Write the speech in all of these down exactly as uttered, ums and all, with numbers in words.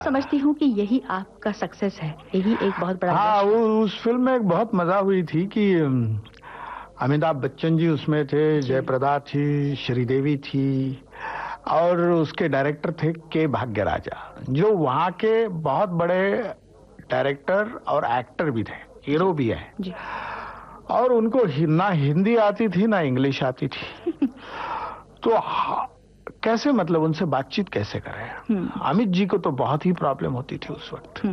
समझती हूँ कि यही आपका सक्सेस है, यही एक बहुत बड़ा। हाँ, वो उस फिल्म में एक बहुत मजा हुई थी कि अमिताभ बच्चन जी उसमें थे, जयप्रदा थी, श्रीदेवी थी और उसके डायरेक्टर थे के भाग्यराजा, जो वहाँ के बहुत बड़े डायरेक्टर और एक्टर भी थे, हीरो भी है जी। और उनको ना हिंदी आती थी ना इंग्लिश आती थी। तो कैसे मतलब उनसे बातचीत कैसे करें? अमित जी को तो बहुत ही प्रॉब्लम होती थी उस वक्त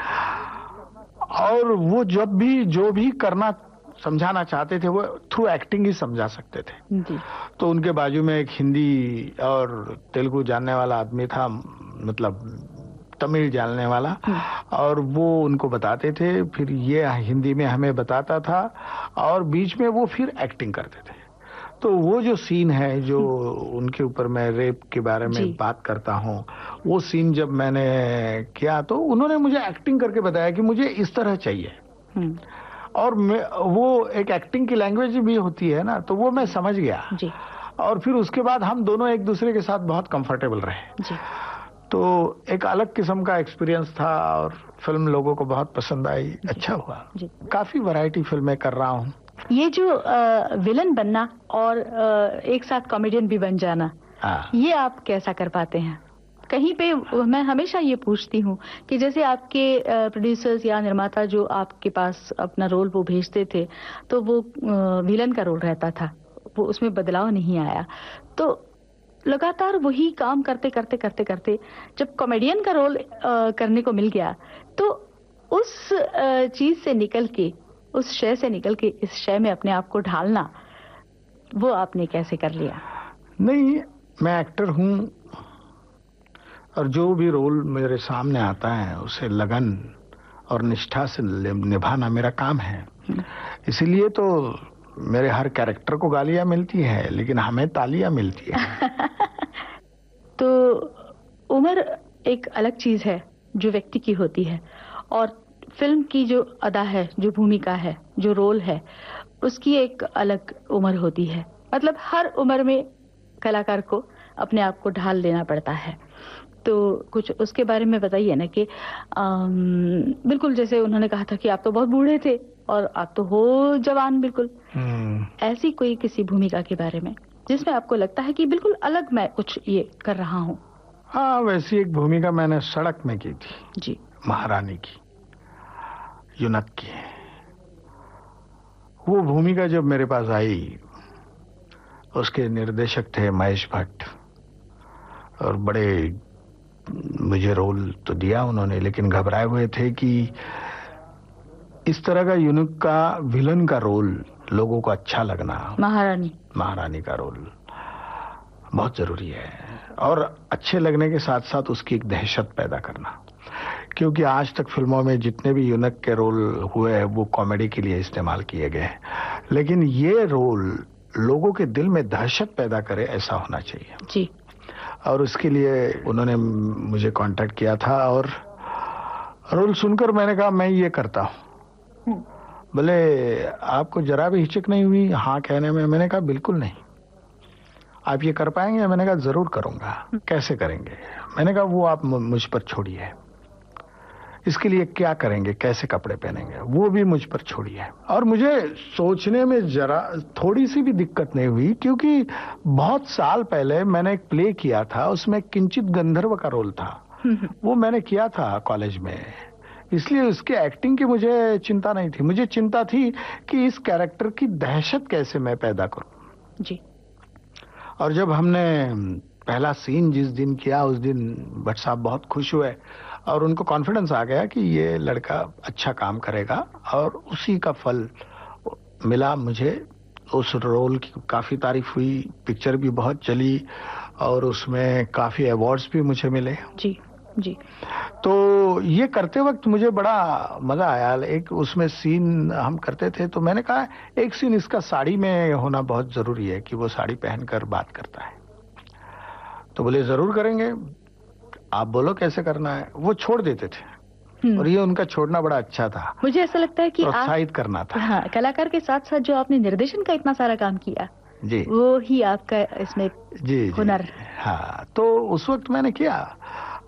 और वो जब भी जो भी करना समझाना चाहते थे वो थ्रू एक्टिंग ही समझा सकते थे जी। तो उनके बाजू में एक हिंदी और तेलुगु जानने वाला आदमी था, मतलब तमिल जानने वाला, और वो उनको बताते थे, फिर ये हिंदी में हमें बताता था और बीच में वो फिर एक्टिंग करते थे। तो वो जो सीन है जो उनके ऊपर मैं रेप के बारे में बात करता हूँ, वो सीन जब मैंने किया तो उन्होंने मुझे एक्टिंग करके बताया कि मुझे इस तरह चाहिए और मैं, वो एक एक्टिंग की लैंग्वेज भी होती है ना, तो वो मैं समझ गया जी। और फिर उसके बाद हम दोनों एक दूसरे के साथ बहुत कंफर्टेबल रहे जी। तो एक अलग किस्म का एक्सपीरियंस था और फिल्म लोगों को बहुत पसंद आई, अच्छा हुआ। जी। काफी वैरायटी फिल्में कर रहा हूँ। ये जो आ, विलन बनना और आ, एक साथ कॉमेडियन भी बन जाना, ये आप कैसा कर पाते हैं? कहीं पे मैं हमेशा ये पूछती हूँ कि जैसे आपके प्रोड्यूसर्स या निर्माता जो आपके पास अपना रोल वो भेजते थे तो वो विलन का रोल रहता था, वो उसमें बदलाव नहीं आया, तो लगातार वही काम करते करते करते करते जब कॉमेडियन का रोल करने को मिल गया तो उस चीज से निकल के, उस शय से निकल के इस शय में अपने आप को ढालना, वो आपने कैसे कर लिया? नहीं, मैं एक्टर हूँ और जो भी रोल मेरे सामने आता है उसे लगन और निष्ठा से निभाना मेरा काम है, इसीलिए तो मेरे हर कैरेक्टर को गालियां मिलती है लेकिन हमें तालियां मिलती है। तो उम्र एक अलग चीज है जो व्यक्ति की होती है और फिल्म की जो अदा है, जो भूमिका है, जो रोल है, उसकी एक अलग उम्र होती है। मतलब हर उम्र में कलाकार को अपने आप को ढाल लेना पड़ता है। तो कुछ उसके बारे में बताइए ना कि बिल्कुल जैसे उन्होंने कहा था कि आप तो बहुत बूढ़े थे और आप तो हो जवान बिल्कुल, ऐसी कोई किसी भूमिका के बारे में जिसमें आपको लगता है कि बिल्कुल अलग मैं कुछ ये कर रहा हूँ? हाँ, वैसी एक भूमिका मैंने सड़क में की थी जी, महारानी की, यूनक की। वो भूमिका जब मेरे पास आई, उसके निर्देशक थे महेश भट्ट और बड़े मुझे रोल तो दिया उन्होंने लेकिन घबराए हुए थे कि इस तरह का यूनिक का विलन का रोल लोगों को अच्छा लगना, महारानी महारानी का रोल बहुत जरूरी है और अच्छे लगने के साथ साथ उसकी एक दहशत पैदा करना, क्योंकि आज तक फिल्मों में जितने भी यूनिक के रोल हुए हैं वो कॉमेडी के लिए इस्तेमाल किए गए, लेकिन ये रोल लोगों के दिल में दहशत पैदा करे ऐसा होना चाहिए जी। और उसके लिए उन्होंने मुझे कांटेक्ट किया था और रोल सुनकर मैंने कहा मैं ये करता हूँ। बोले आपको जरा भी हिचक नहीं हुई हाँ कहने में? मैंने कहा बिल्कुल नहीं। आप ये कर पाएंगे? मैंने कहा जरूर करूंगा। कैसे करेंगे? मैंने कहा वो आप मुझ पर छोड़िए, इसके लिए क्या करेंगे, कैसे कपड़े पहनेंगे, वो भी मुझ पर छोड़िए। और मुझे सोचने में जरा थोड़ी सी भी दिक्कत नहीं हुई क्योंकि बहुत साल पहले मैंने एक प्ले किया था, उसमें किंचित गंधर्व का रोल था, वो मैंने किया था कॉलेज में, इसलिए उसके एक्टिंग की मुझे चिंता नहीं थी। मुझे चिंता थी कि इस कैरेक्टर की दहशत कैसे मैं पैदा करूं। जी। और जब हमने पहला सीन जिस दिन किया उस दिन भट्ट साहब बहुत खुश हुए और उनको कॉन्फिडेंस आ गया कि ये लड़का अच्छा काम करेगा और उसी का फल मिला मुझे। उस रोल की काफी तारीफ हुई, पिक्चर भी बहुत चली और उसमें काफी अवार्ड्स भी मुझे मिले। जी जी। तो ये करते वक्त मुझे बड़ा मजा आया। एक उसमें सीन हम करते थे तो मैंने कहा एक सीन इसका साड़ी में होना बहुत जरूरी है कि वो साड़ी पहनकर बात करता है। तो बोले जरूर करेंगे, आप बोलो कैसे करना है। वो छोड़ देते थे और ये उनका छोड़ना बड़ा अच्छा था। मुझे ऐसा लगता है कि प्रोत्साहित करना था। हाँ, कलाकार के साथ साथ जो आपने निर्देशन का इतना सारा काम किया जी, वो ही आपका इसमें जी, हुनर। जी, हाँ, तो उस वक्त मैंने किया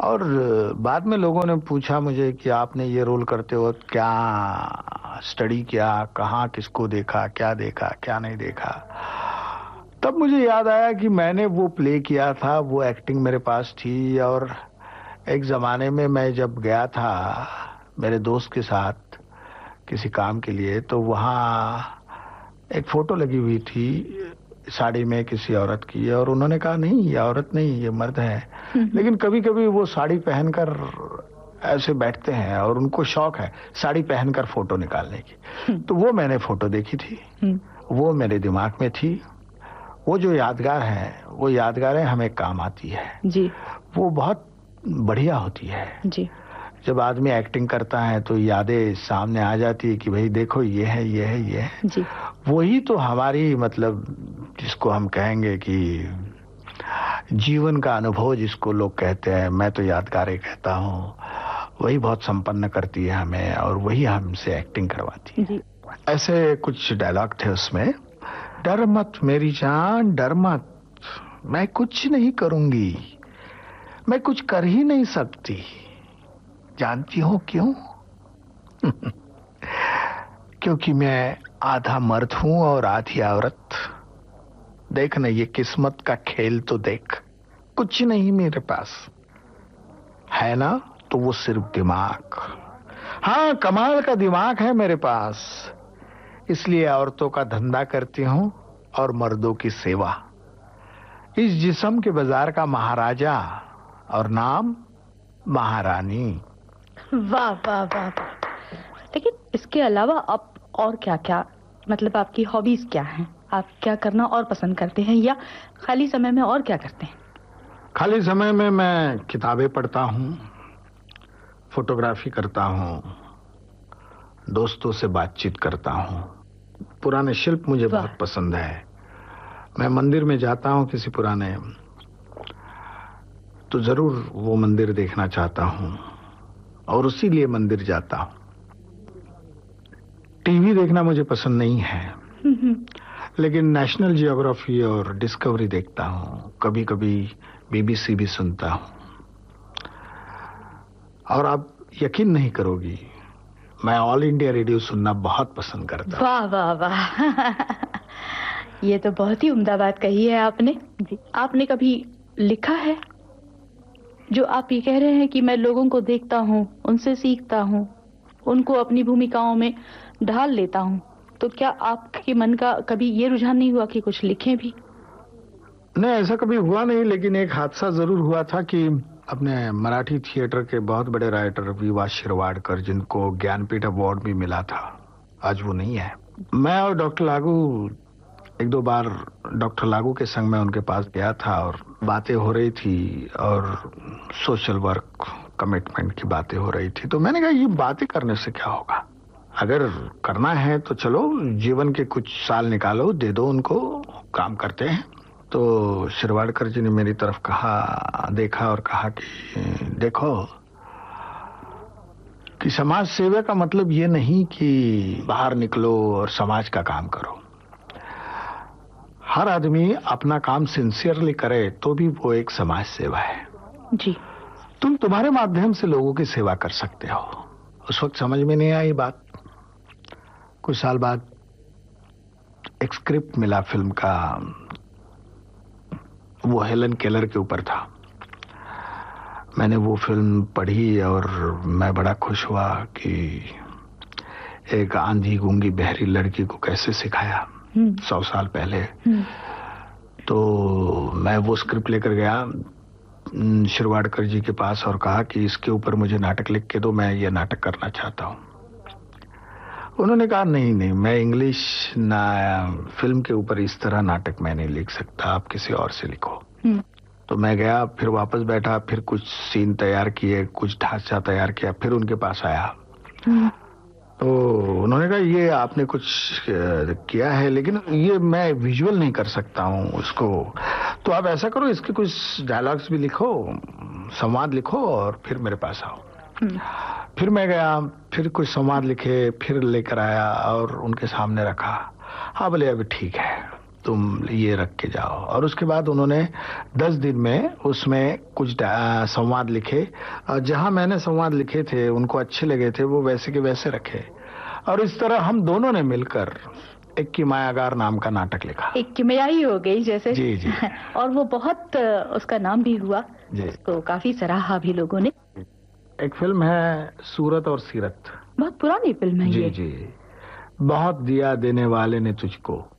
और बाद में लोगों ने पूछा मुझे कि आपने ये रोल करते हो क्या स्टडी किया, कहाँ किसको देखा, क्या देखा क्या नहीं देखा। तब मुझे याद आया कि मैंने वो प्ले किया था, वो एक्टिंग मेरे पास थी। और एक जमाने में मैं जब गया था मेरे दोस्त के साथ किसी काम के लिए, तो वहाँ एक फोटो लगी हुई थी साड़ी में किसी औरत की, और उन्होंने कहा नहीं ये औरत नहीं ये मर्द है, लेकिन कभी कभी वो साड़ी पहनकर ऐसे बैठते हैं और उनको शौक है साड़ी पहनकर फोटो निकालने की। तो वो मैंने फोटो देखी थी, वो मेरे दिमाग में थी। वो जो यादगार है वो यादगारें हमें काम आती है जी, वो बहुत बढ़िया होती है जी। जब आदमी एक्टिंग करता है तो यादें सामने आ जाती है कि भाई देखो ये है ये है ये है जी। वही तो हमारी मतलब जिसको हम कहेंगे कि जीवन का अनुभव जिसको लोग कहते हैं, मैं तो यादगारें कहता हूँ, वही बहुत संपन्न करती है हमें और वही हमसे एक्टिंग करवाती है। जी। ऐसे कुछ डायलॉग थे उसमें, डर मत मेरी जान डर मत, मैं कुछ नहीं करूंगी, मैं कुछ कर ही नहीं सकती, जानती हो क्यों? क्योंकि मैं आधा मर्द हूं और आधी औरत। देख ना ये किस्मत का खेल तो देख, कुछ नहीं मेरे पास है ना तो वो सिर्फ दिमाग। हाँ कमाल का दिमाग है मेरे पास, इसलिए औरतों का धंधा करती हूं और मर्दों की सेवा। इस जिस्म के बाजार का महाराजा और नाम महारानी। वाह वाह वाह वाह। लेकिन इसके अलावा आप और क्या क्या, मतलब आपकी हॉबीज क्या हैं? आप क्या करना और पसंद करते हैं या खाली समय में और क्या करते हैं? खाली समय में मैं किताबें पढ़ता हूँ, फोटोग्राफी करता हूँ, दोस्तों से बातचीत करता हूँ। पुराने शिल्प मुझे बहुत पसंद है। मैं मंदिर में जाता हूँ किसी पुराने, तो जरूर वो मंदिर देखना चाहता हूँ और उसी लिए मंदिर जाता हूँ। टीवी देखना मुझे पसंद नहीं है, लेकिन नेशनल जियोग्राफी और डिस्कवरी देखता हूँ, कभी कभी बीबीसी भी सुनता हूँ। और आप यकीन नहीं करोगी, मैं ऑल इंडिया रेडियो सुनना बहुत पसंद करता हूँ। वाह वाह वाह। ये तो बहुत ही उम्दा बात कही है आपने। जी। आपने कभी लिखा है? जो आप ये कह रहे हैं कि मैं लोगों को देखता हूँ, उनसे सीखता हूँ, उनको अपनी भूमिकाओं में ढाल लेता हूँ, तो क्या आपके मन का कभी ये रुझान नहीं हुआ कि कुछ लिखें भी? नहीं ऐसा कभी हुआ नहीं, लेकिन एक हादसा जरूर हुआ था कि अपने मराठी थिएटर के बहुत बड़े राइटर वी वा शिरवाडकर, जिनको ज्ञानपीठ अवार्ड भी मिला था, आज वो नहीं है। मैं और डॉक्टर लागू एक दो बार डॉक्टर लागू के संग में उनके पास गया था और बातें हो रही थी और सोशल वर्क कमिटमेंट की बातें हो रही थी। तो मैंने कहा ये बातें करने से क्या होगा, अगर करना है तो चलो जीवन के कुछ साल निकालो, दे दो उनको, काम करते हैं। तो शिरवाडकर जी ने मेरी तरफ कहा, देखा और कहा कि देखो कि समाज सेवा का मतलब ये नहीं कि बाहर निकलो और समाज का काम करो। हर आदमी अपना काम सिंसियरली करे तो भी वो एक समाज सेवा है। जी। तुम तुम्हारे माध्यम से लोगों की सेवा कर सकते हो। उस वक्त समझ में नहीं आई बात। कुछ साल बाद एक स्क्रिप्ट मिला फिल्म का, वो हेलन केलर के ऊपर था। मैंने वो फिल्म पढ़ी और मैं बड़ा खुश हुआ कि एक आंधी गूंगी बहरी लड़की को कैसे सिखाया सौ साल पहले। तो मैं वो स्क्रिप्ट लेकर गया शिरवाडकर जी के पास और कहा कि इसके ऊपर मुझे नाटक लिख के दो, मैं ये नाटक करना चाहता हूँ। उन्होंने कहा नहीं नहीं, मैं इंग्लिश ना फिल्म के ऊपर इस तरह नाटक मैं नहीं लिख सकता, आप किसी और से लिखो। तो मैं गया, फिर वापस बैठा, फिर कुछ सीन तैयार किए, कुछ ढांचा तैयार किया, फिर उनके पास आया। तो उन्होंने कहा ये आपने कुछ किया है लेकिन ये मैं विजुअल नहीं कर सकता हूँ उसको, तो आप ऐसा करो इसके कुछ डायलॉग्स भी लिखो, संवाद लिखो और फिर मेरे पास आओ। फिर मैं गया, फिर कुछ संवाद लिखे, फिर लेकर आया और उनके सामने रखा। हाँ बोले अभी ठीक है। तुम ये रख के जाओ। और उसके बाद उन्होंने दस दिन में उसमें कुछ संवाद लिखे, जहां मैंने संवाद लिखे थे उनको अच्छे लगे थे, वो वैसे के वैसे रखे। और इस तरह हम दोनों ने मिलकर एक किमायागार नाम का नाटक लिखा। एक किमियाई हो गई जैसे। जी जी। और वो बहुत, उसका नाम भी हुआ जी, उसको काफी सराहा भी लोगों ने। एक फिल्म है सूरत और सीरत, बहुत पुरानी फिल्म है जी ये। जी। बहुत दिया देने वाले ने तुझको,